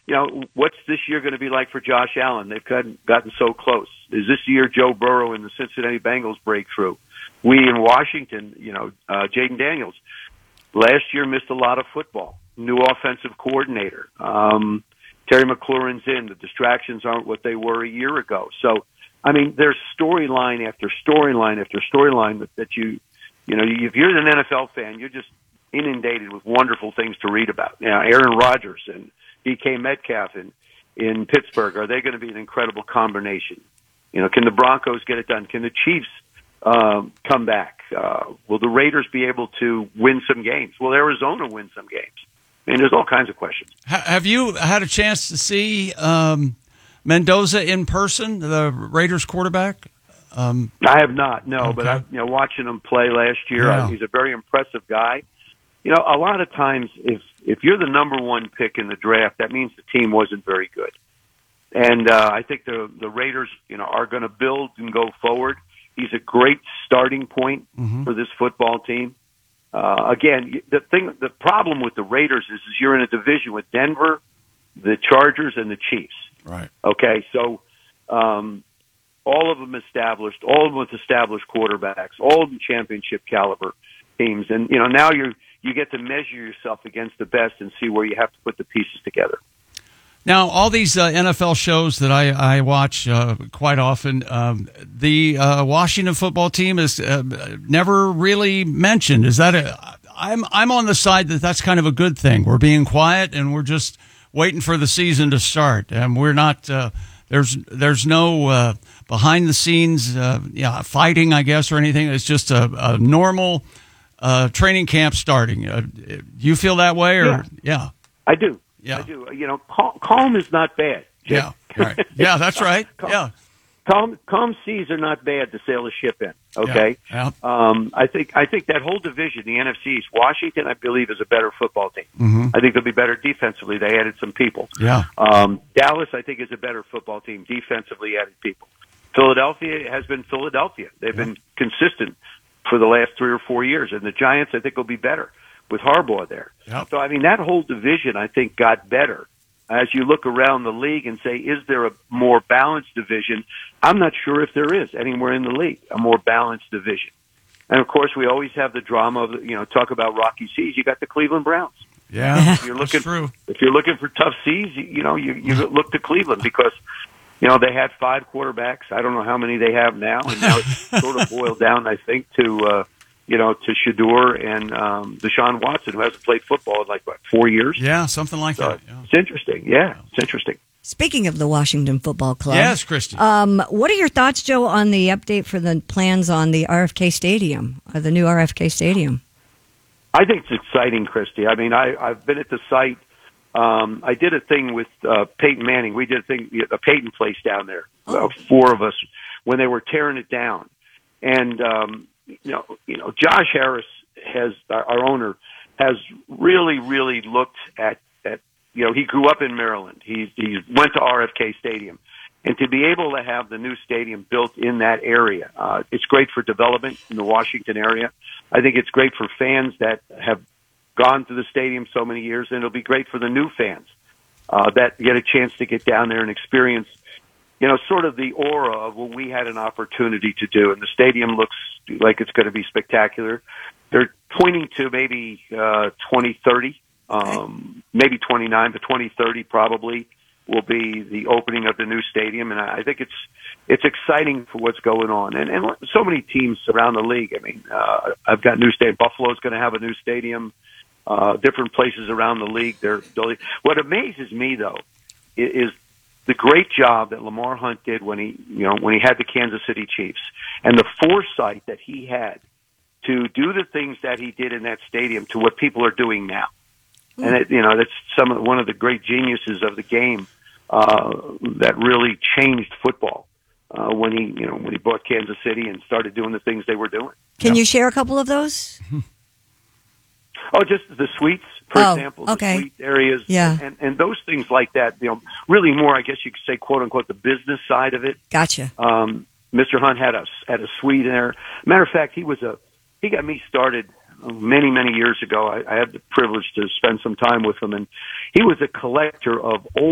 what's this year going to be like for Josh Allen? They've gotten so close. Is this year Joe Burrow and the Cincinnati Bengals breakthrough? We in Washington, Jaden Daniels, last year missed a lot of football. New offensive coordinator. Terry McLaurin's in. The distractions aren't what they were a year ago. So, I mean, there's storyline after storyline after storyline that if you're an NFL fan, you're just inundated with wonderful things to read about. Aaron Rodgers and DK Metcalf in Pittsburgh, are they going to be an incredible combination? Can the Broncos get it done? Can the Chiefs come back? Will the Raiders be able to win some games? Will Arizona win some games? I mean, there's all kinds of questions. Have you had a chance to see Mendoza in person, the Raiders quarterback? I have not, no. Okay. But watching him play last year, he's a very impressive guy. A lot of times, if you're the number one pick in the draft, that means the team wasn't very good. And I think the Raiders, are going to build and go forward. He's a great starting point for this football team. Again, the problem with the Raiders is you're in a division with Denver, the Chargers, and the Chiefs. Right. Okay, so all of them established, all of them with established quarterbacks, all of them championship caliber teams, and now you get to measure yourself against the best and see where you have to put the pieces together. Now, all these NFL shows that I watch quite often, the Washington football team is never really mentioned. Is that I'm on the side that that's kind of a good thing. We're being quiet and we're just waiting for the season to start, and we're not. There's no behind the scenes fighting, I guess, or anything. It's just a normal training camp starting. Do you feel that way? Or yeah. I do. Yeah. I do. Calm is not bad. Yeah. Right. Yeah, that's right. Calm seas are not bad to sail a ship in. Okay. Yeah. I think that whole division, the NFC East, Washington, I believe, is a better football team. Mm-hmm. I think they'll be better defensively. They added some people. Yeah. Dallas, I think, is a better football team. Defensively added people. Philadelphia has been Philadelphia. They've been consistent for the last 3 or 4 years, and the Giants, I think, will be better with Harbaugh there. Yep. So, I mean, that whole division, I think, got better. As you look around the league and say, is there a more balanced division? I'm not sure if there is anywhere in the league, a more balanced division. And, of course, we always have the drama of, talk about rocky seas. You got the Cleveland Browns. Yeah, if you're looking, that's true. If you're looking for tough seas, you look to Cleveland because, they had 5 quarterbacks. I don't know how many they have now. And now it's sort of boiled down, I think, to Shedeur and Deshaun Watson, who hasn't played football in 4 years. Yeah, something like that. Yeah. It's interesting. Yeah, it's interesting. Speaking of the Washington Football Club. Yes, Christy. What are your thoughts, Joe, on the update for the plans on the RFK Stadium, the new RFK Stadium? I think it's exciting, Christy. I mean, I've been at the site. I did a thing with Peyton Manning. We did a thing at the Peyton place down there, 4 of us, when they were tearing it down. And, Josh Harris our owner, has really, really looked at he grew up in Maryland. He went to RFK Stadium. And to be able to have the new stadium built in that area, it's great for development in the Washington area. I think it's great for fans that have gone to the stadium so many years, and it'll be great for the new fans that get a chance to get down there and experience, sort of the aura of what we had an opportunity to do. And the stadium looks like it's going to be spectacular. They're pointing to maybe 2030, maybe 29, but 2030 probably will be the opening of the new stadium. And I think it's exciting for what's going on. And so many teams around the league. I mean, I've got new stadium. Buffalo's going to have a new stadium. Different places around the league. What amazes me, though, is the great job that Lamar Hunt did when he had the Kansas City Chiefs, and the foresight that he had to do the things that he did in that stadium to what people are doing now. And that's one of the great geniuses of the game that really changed football when he bought Kansas City and started doing the things they were doing. Can you share a couple of those? Oh, just the suites, for example, the suite areas, and those things like that. Really more, I guess you could say, quote unquote, the business side of it. Gotcha. Mr. Hunt had a suite in there. Matter of fact, he got me started many, many years ago. I had the privilege to spend some time with him, and he was a collector of old